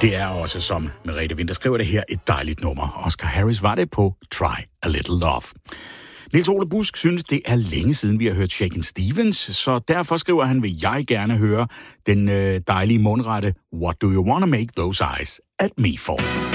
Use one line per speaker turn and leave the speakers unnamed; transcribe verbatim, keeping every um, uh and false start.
Det er også, som Merete Winther skriver det her, et dejligt nummer. Oscar Harris var det på Try a Little Love. Niels Ole Busk synes, det er længe siden, vi har hørt Shakin' Stevens, så derfor skriver han, vil jeg gerne høre den øh, dejlige mundrette What do you wanna make those eyes at me for?